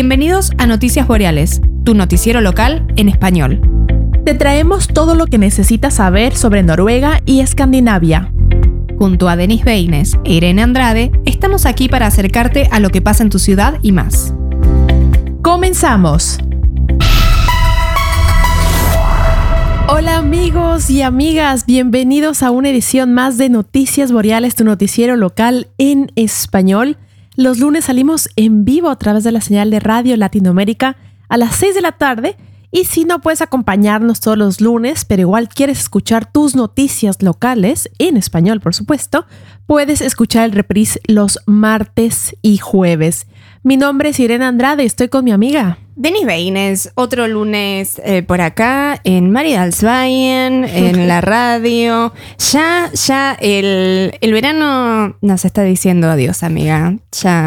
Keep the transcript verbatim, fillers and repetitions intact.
Bienvenidos a Noticias Boreales, tu noticiero local en español. Te traemos todo lo que necesitas saber sobre Noruega y Escandinavia. Junto a Denis Beines e Irene Andrade, estamos aquí para acercarte a lo que pasa en tu ciudad y más. ¡Comenzamos! Hola amigos y amigas, bienvenidos a una edición más de Noticias Boreales, tu noticiero local en español. Los lunes salimos en vivo a través de la señal de Radio Latinoamérica a las seis de la tarde. Y si no puedes acompañarnos todos los lunes, pero igual quieres escuchar tus noticias locales, en español por supuesto, puedes escuchar el reprise los martes y jueves. Mi nombre es Irene Andrade y estoy con mi amiga Denis Beines, otro lunes eh, por acá en Maridalsveien, en la radio. Ya, ya el, el verano nos está diciendo adiós, amiga. Ya.